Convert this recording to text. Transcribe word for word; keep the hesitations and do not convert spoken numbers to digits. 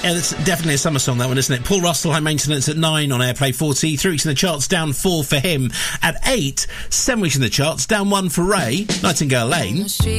Yeah, that's definitely a summer song, that one, isn't it? Paul Russell, High Maintenance at nine on Airplay forty. Three weeks in the charts, down four for him. At eight, seven weeks in the charts, down one for Ray, Nightingale Lane.